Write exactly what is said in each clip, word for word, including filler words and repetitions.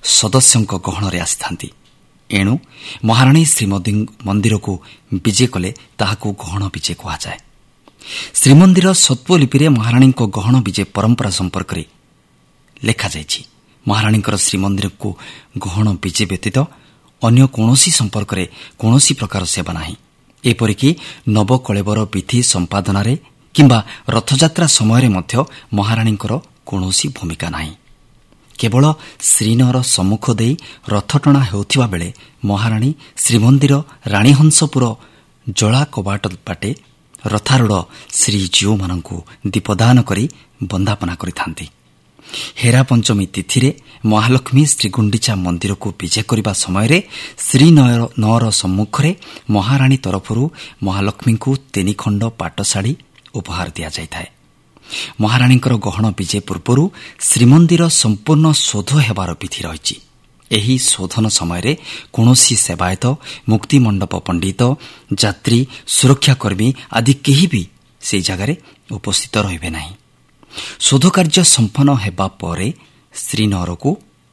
ସଦସ୍ୟଙ୍କ ଗହଣରେ ଆସିଥାନ୍ତି। ଏଣୁ ମହାରାଣୀ ଶ୍ରୀମଦୀ ମନ୍ଦିରକୁ ବିଜେ କଲେ ତାହାକୁ ଗହଣ ବିଜେ କୁହାଯାଏ। ଶ୍ରୀମନ୍ଦିର ସତ୍ତ୍ୱଲିପିରେ ମହାରାଣୀଙ୍କ ଗହଣ ବିଜେ ପରମ୍ପରା ସମ୍ପର୍କରେ ଲେଖାଯାଇଛି। ମହାରାଣୀଙ୍କର ଶ୍ରୀମନ୍ଦିରକୁ ଗହଣ ବିଜେ ବ୍ୟତୀତ ଅନ୍ୟ କୌଣସି ସମ୍ପର୍କରେ କୌଣସି ପ୍ରକାର ସେବା ନାହିଁ। ଏପରିକି ନବକଳେବର ବିଧି ସମ୍ପାଦନାରେ କିମ୍ବା ରଥଯାତ୍ରା ସମୟରେ ମଧ୍ୟ ମହାରାଣୀଙ୍କର କୌଣସି ଭୂମିକା ନାହିଁ। କେବଳ ଶ୍ରୀନଅର ସମ୍ମୁଖ ଦେଇ ରଥଟଣା ହେଉଥିବା ବେଳେ ମହାରାଣୀ ଶ୍ରୀମନ୍ଦିର ରାଣୀହଂସପୁର ଜଳା କବାଟ ବାଟେ ରଥାରୂଢ଼ ଶ୍ରୀଜୀଉମାନଙ୍କୁ ଦୀପଦାନ କରି ବନ୍ଦାପନା କରିଥାନ୍ତି। ହେରା ପଞ୍ଚମୀ ତିଥିରେ ମହାଲକ୍ଷ୍ମୀ ଶ୍ରୀଗୁଣ୍ଡିଚା ମନ୍ଦିରକୁ ବିଜେ କରିବା ସମୟରେ ଶ୍ରୀନଅର ସମ୍ମୁଖରେ ମହାରାଣୀ ତରଫରୁ ମହାଲକ୍ଷ୍ମୀଙ୍କୁ ତିନିଖଣ୍ଡ ପାଟଶାଢ଼ୀ ଉପହାର ଦିଆଯାଇଥାଏ। ମହାରାଣୀଙ୍କର ଗହଣ ବିଜେ ପୂର୍ବରୁ ଶ୍ରୀମନ୍ଦିର ସମ୍ପୂର୍ଣ୍ଣ ଶୋଧ ହେବାର ବିଧି ରହିଛି। ଏହି ଶୋଧନ ସମୟରେ କୌଣସି ସେବାୟତ, ମୁକ୍ତିମଣ୍ଡପ ପଣ୍ଡିତ, ଯାତ୍ରୀ, ସୁରକ୍ଷାକର୍ମୀ ଆଦି କେହି ବି ସେହି ଜାଗାରେ ଉପସ୍ଥିତ ରହିବେ ନାହିଁ। ଶୋଧ କାର୍ଯ୍ୟ ସମ୍ପନ୍ନ ହେବା ପରେ ଶ୍ରୀନଅରକୁ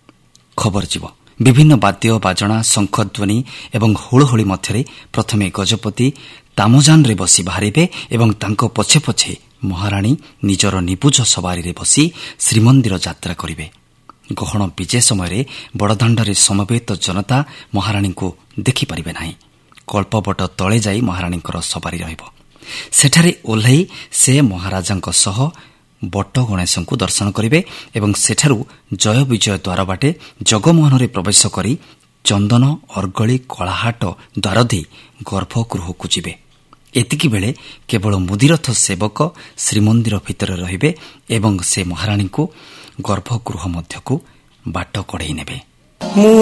ଖବର ଯିବ। ବିଭିନ୍ନ ବାଦ୍ୟ ବାଜଣା, ଶଙ୍ଖଧ୍ୱନି ଏବଂ ହୁଳହୁଳି ମଧ୍ୟରେ ପ୍ରଥମେ ଗଜପତି ତାମଜାନରେ ବସି ବାହାରିବେ ଏବଂ ତାଙ୍କ ପଛେ ପଛେ ମହାରାଣୀ ନିଜର ନିବୁଜ ସବାରିରେ ବସି ଶ୍ରୀମନ୍ଦିର ଯାତ୍ରା କରିବେ। ଗହଣ ବିଜେ ସମୟରେ ବଡ଼ଦାଣ୍ଡରେ ସମବେତ ଜନତା ମହାରାଣୀଙ୍କୁ ଦେଖିପାରିବେ ନାହିଁ। କଳ୍ପବଟ ତଳେ ଯାଇ ମହାରାଣୀଙ୍କର ସବାରି ରହିବ। ସେଠାରେ ଓହ୍ଲାଇ ସେ ମହାରାଜାଙ୍କ ସହ ବଟ ଗଣେଶଙ୍କୁ ଦର୍ଶନ କରିବେ ଏବଂ ସେଠାରୁ ଜୟ ବିଜୟ ଦ୍ୱାର ବାଟେ ଜଗମୋହନରେ ପ୍ରବେଶ କରି ଚନ୍ଦନ ଅର୍ଗଳି କଳାହାଟ ଦ୍ୱାର ଦେଇ ଗର୍ଭଗୃହକୁ ଯିବେ। ଏତିକିବେଳେ କେବଳ ମୁଦିରଥ ସେବକ ଶ୍ରୀମନ୍ଦିର ଭିତରେ ରହିବେ ଏବଂ ସେ ମହାରାଣୀଙ୍କୁ ଗର୍ଭଗୃହ ମଧ୍ୟକୁ ବାଟ କଢ଼େଇ ନେବେ।